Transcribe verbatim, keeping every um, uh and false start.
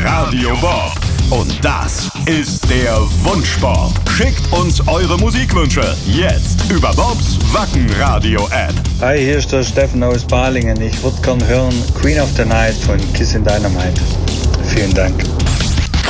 Radio Bob. Und das ist der Wunschbob. Schickt uns eure Musikwünsche jetzt über Bobs Wacken-Radio-App. Hi, hier ist der Steffen aus Balingen. Ich würde gern hören Queen of the Night von Kiss in Dynamite. Vielen Dank.